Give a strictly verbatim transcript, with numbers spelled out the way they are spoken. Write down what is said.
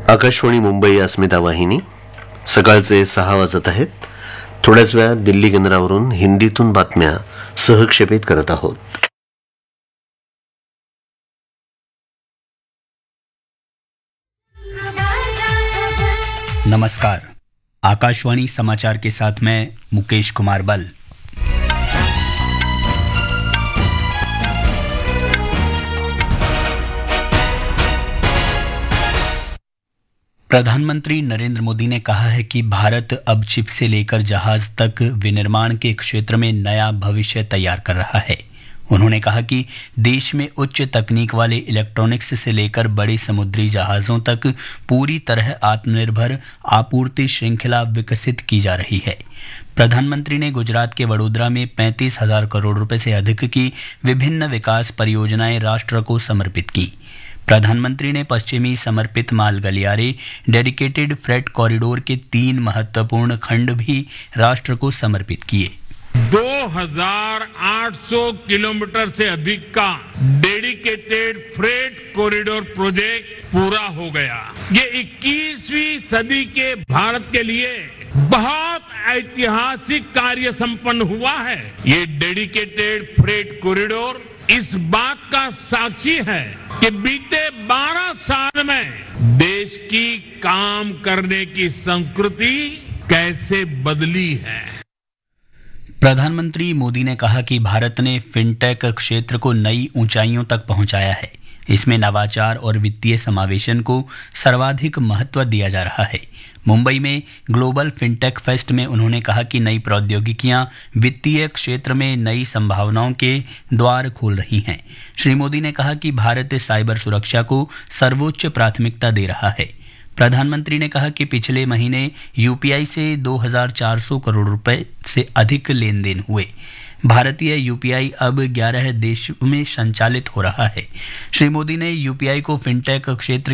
आकाशवाणी मुंबई अस्मिता वाहिनी सकाळचे सहा वाजत आहेत. थोड्याच वेळात दिल्ली केंद्रावरून हिंदीतून बातम्या सहक्षेपित करत आहोत. नमस्कार. आकाशवाणी समाचार के साथ मैं मुकेश कुमार बल. प्रधानमंत्री नरेंद्र मोदी ने कहा है कि भारत अब चिप से लेकर जहाज तक विनिर्माण के क्षेत्र में नया भविष्य तैयार कर रहा है. उन्होंने कहा कि देश में उच्च तकनीक वाले इलेक्ट्रॉनिक्स से लेकर बड़े समुद्री जहाजों तक पूरी तरह आत्मनिर्भर आपूर्ति श्रृंखला विकसित की जा रही है. प्रधानमंत्री ने गुजरात के वडोदरा में पैंतीस हजार करोड़ रुपए से अधिक की विभिन्न विकास परियोजनाएं राष्ट्र को समर्पित की. प्रधानमंत्री ने पश्चिमी समर्पित माल गलियारे, डेडिकेटेड फ्रेट कॉरिडोर के तीन महत्वपूर्ण खंड भी राष्ट्र को समर्पित किए. दो हज़ार आठ सौ किलोमीटर से अधिक का डेडिकेटेड फ्रेट कॉरिडोर प्रोजेक्ट पूरा हो गया. ये इक्कीसवीं सदी के भारत के लिए बहुत ऐतिहासिक कार्य संपन्न हुआ है. ये डेडिकेटेड फ्रेट कॉरिडोर इस बात का साक्षी है कि बीते बारह साल में देश की काम करने की संस्कृति कैसे बदली है. प्रधानमंत्री मोदी ने कहा कि भारत ने फिनटेक क्षेत्र को नई ऊंचाइयों तक पहुंचाया है. इसमें नवाचार और वित्तीय समावेशन को सर्वाधिक महत्व दिया जा रहा है. मुंबई में ग्लोबल फिनटेक फेस्ट में उन्होंने कहा कि नई प्रौद्योगिकियां वित्तीय क्षेत्र में नई संभावनाओं के द्वार खोल रही हैं. श्री मोदी ने कहा कि भारत साइबर सुरक्षा को सर्वोच्च प्राथमिकता दे रहा है. प्रधानमंत्री ने कहा कि पिछले महीने यूपीआई से दो हज़ार चार सौ करोड़ रुपए से अधिक लेन देन हुए. भारतीय यूपीआई अब ग्यारह देशों में संचालित हो रहा है. श्री मोदी ने यूपीआई को फिनटेक क्षेत्र